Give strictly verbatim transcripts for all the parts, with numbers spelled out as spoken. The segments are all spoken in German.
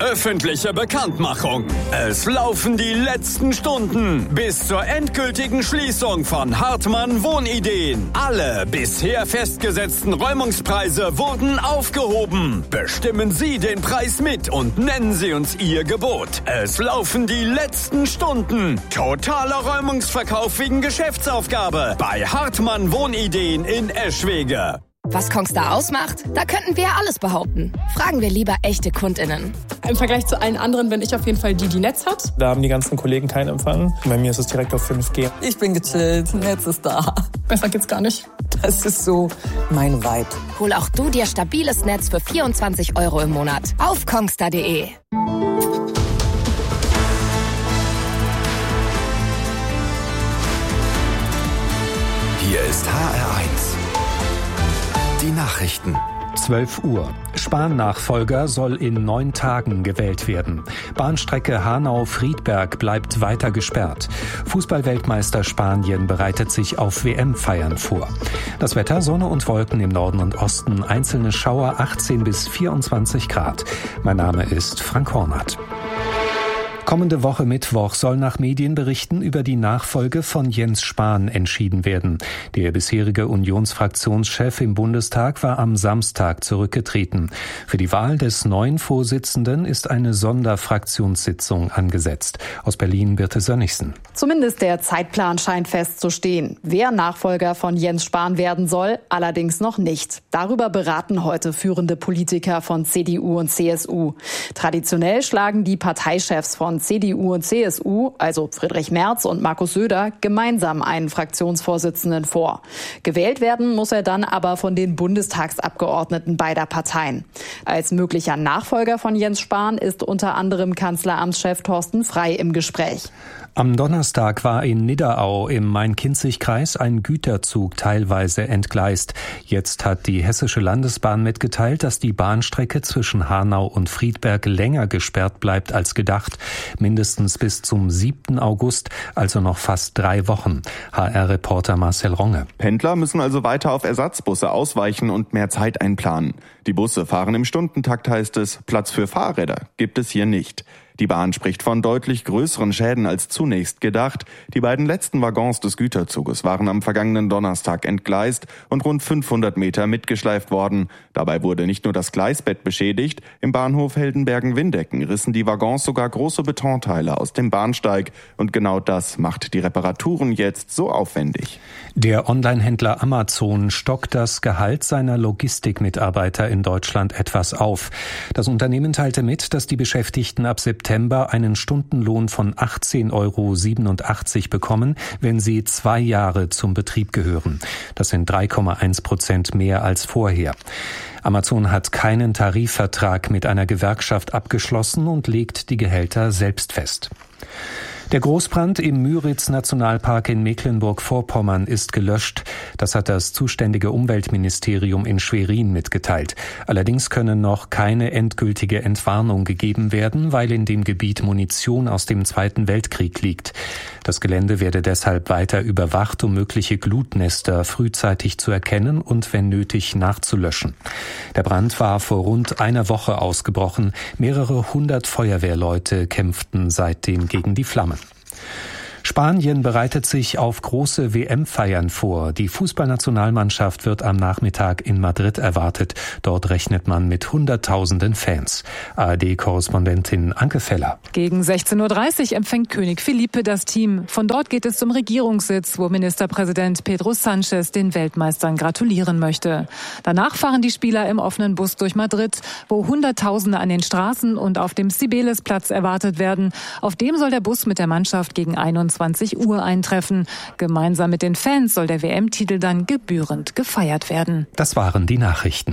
Öffentliche Bekanntmachung. Es laufen die letzten Stunden bis zur endgültigen Schließung von Hartmann Wohnideen. Alle bisher festgesetzten Räumungspreise wurden aufgehoben. Bestimmen Sie den Preis mit und nennen Sie uns Ihr Gebot. Es laufen die letzten Stunden. Totaler Räumungsverkauf wegen Geschäftsaufgabe bei Hartmann Wohnideen in Eschwege. Was Kongstar ausmacht? Da könnten wir ja alles behaupten. Fragen wir lieber echte KundInnen. Im Vergleich zu allen anderen bin ich auf jeden Fall die, die Netz hat. Da haben die ganzen Kollegen keinen Empfang. Bei mir ist es direkt auf fünf G. Ich bin gechillt, Netz ist da. Besser geht's gar nicht. Das ist so mein Vibe. Hol auch du dir stabiles Netz für vierundzwanzig Euro im Monat auf kongstar punkt de. Hier ist H R eins. Die Nachrichten. zwölf Uhr. Spahn-Nachfolger soll in neun Tagen gewählt werden. Bahnstrecke Hanau-Friedberg bleibt weiter gesperrt. Fußballweltmeister Spanien bereitet sich auf W M-Feiern vor. Das Wetter: Sonne und Wolken im Norden und Osten, einzelne Schauer, achtzehn bis vierundzwanzig Grad. Mein Name ist Frank Hornath. Kommende Woche Mittwoch soll nach Medienberichten über die Nachfolge von Jens Spahn entschieden werden. Der bisherige Unionsfraktionschef im Bundestag war am Samstag zurückgetreten. Für die Wahl des neuen Vorsitzenden ist eine Sonderfraktionssitzung angesetzt. Aus Berlin Birte Sönnigsen. Zumindest der Zeitplan scheint festzustehen. Wer Nachfolger von Jens Spahn werden soll, allerdings noch nicht. Darüber beraten heute führende Politiker von C D U und C S U. Traditionell schlagen die Parteichefs von C D U und C S U, also Friedrich Merz und Markus Söder, gemeinsam einen Fraktionsvorsitzenden vor. Gewählt werden muss er dann aber von den Bundestagsabgeordneten beider Parteien. Als möglicher Nachfolger von Jens Spahn ist unter anderem Kanzleramtschef Thorsten Frey im Gespräch. Am Donnerstag war in Nidderau im Main-Kinzig-Kreis ein Güterzug teilweise entgleist. Jetzt hat die Hessische Landesbahn mitgeteilt, dass die Bahnstrecke zwischen Hanau und Friedberg länger gesperrt bleibt als gedacht. Mindestens bis zum siebten August, also noch fast drei Wochen. H R-Reporter Marcel Ronge. Pendler müssen also weiter auf Ersatzbusse ausweichen und mehr Zeit einplanen. Die Busse fahren im Stundentakt, heißt es. Platz für Fahrräder gibt es hier nicht. Die Bahn spricht von deutlich größeren Schäden als zunächst gedacht. Die beiden letzten Waggons des Güterzuges waren am vergangenen Donnerstag entgleist und rund fünfhundert Meter mitgeschleift worden. Dabei wurde nicht nur das Gleisbett beschädigt, im Bahnhof Heldenbergen-Windecken rissen die Waggons sogar große Betonteile aus dem Bahnsteig. Und genau das macht die Reparaturen jetzt so aufwendig. Der Onlinehändler Amazon stockt das Gehalt seiner Logistikmitarbeiter in Deutschland etwas auf. Das Unternehmen teilte mit, dass die Beschäftigten ab September einen Stundenlohn von achtzehn Euro siebenundachtzig bekommen, wenn sie zwei Jahre zum Betrieb gehören. Das sind drei Komma eins Prozent mehr als vorher. Amazon hat keinen Tarifvertrag mit einer Gewerkschaft abgeschlossen und legt die Gehälter selbst fest. Der Großbrand im Müritz-Nationalpark in Mecklenburg-Vorpommern ist gelöscht. Das hat das zuständige Umweltministerium in Schwerin mitgeteilt. Allerdings könne noch keine endgültige Entwarnung gegeben werden, weil in dem Gebiet Munition aus dem Zweiten Weltkrieg liegt. Das Gelände werde deshalb weiter überwacht, um mögliche Glutnester frühzeitig zu erkennen und wenn nötig nachzulöschen. Der Brand war vor rund einer Woche ausgebrochen. Mehrere hundert Feuerwehrleute kämpften seitdem gegen die Flammen. Spanien bereitet sich auf große W M-Feiern vor. Die Fußballnationalmannschaft wird am Nachmittag in Madrid erwartet. Dort rechnet man mit Hunderttausenden Fans. A R D-Korrespondentin Anke Feller. Gegen sechzehn Uhr dreißig empfängt König Felipe das Team. Von dort geht es zum Regierungssitz, wo Ministerpräsident Pedro Sánchez den Weltmeistern gratulieren möchte. Danach fahren die Spieler im offenen Bus durch Madrid, wo Hunderttausende an den Straßen und auf dem Cibeles-Platz erwartet werden. Auf dem soll der Bus mit der Mannschaft gegen einundzwanzig Uhr eintreffen. Gemeinsam mit den Fans soll der W M-Titel dann gebührend gefeiert werden. Das waren die Nachrichten.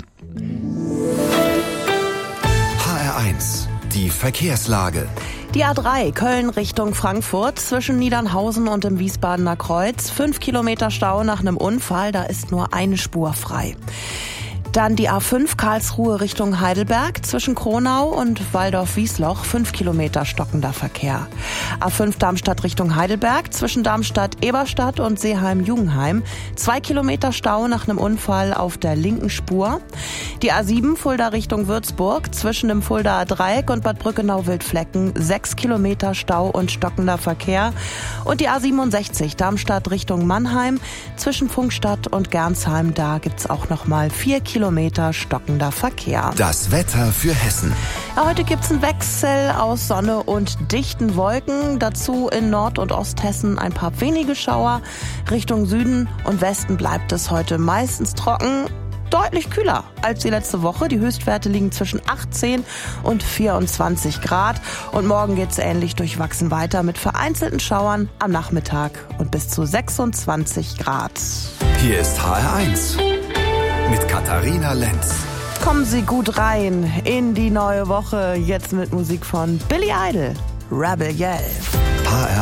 H R eins, die Verkehrslage. Die A drei Köln Richtung Frankfurt zwischen Niedernhausen und dem Wiesbadener Kreuz. Fünf Kilometer Stau nach einem Unfall, da ist nur eine Spur frei. Dann die A fünf Karlsruhe Richtung Heidelberg zwischen Kronau und Waldorf-Wiesloch, fünf Kilometer stockender Verkehr. A fünf Darmstadt Richtung Heidelberg zwischen Darmstadt-Eberstadt und Seeheim-Jugenheim, zwei Kilometer Stau nach einem Unfall auf der linken Spur. Die A sieben Fulda Richtung Würzburg zwischen dem Fuldaer Dreieck und Bad Brückenau-Wildflecken, sechs Kilometer Stau und stockender Verkehr. Und die A siebenundsechzig Darmstadt Richtung Mannheim zwischen Funkstadt und Gernsheim, da gibt's auch noch mal vier Kilometer stockender Verkehr. Das Wetter für Hessen. Ja, heute gibt's einen Wechsel aus Sonne und dichten Wolken. Dazu in Nord- und Osthessen ein paar wenige Schauer. Richtung Süden und Westen bleibt es heute meistens trocken. Deutlich kühler als die letzte Woche. Die Höchstwerte liegen zwischen achtzehn und vierundzwanzig Grad. Und morgen geht's ähnlich durchwachsen weiter mit vereinzelten Schauern am Nachmittag und bis zu sechsundzwanzig Grad. Hier ist H R eins mit Katharina Lenz. Kommen Sie gut rein in die neue Woche. Jetzt mit Musik von Billy Idol, Rebel Yell. H R